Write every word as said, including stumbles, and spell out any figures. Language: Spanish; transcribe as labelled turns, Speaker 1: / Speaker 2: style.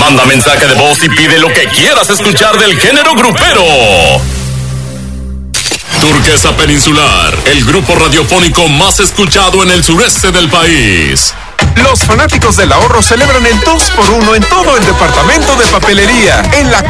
Speaker 1: Manda mensaje de voz y pide lo que quieras escuchar del género grupero. Turquesa Peninsular, el grupo radiofónico más escuchado en el sureste del país.
Speaker 2: Los fanáticos del ahorro celebran el dos por uno en todo el departamento de papelería, en la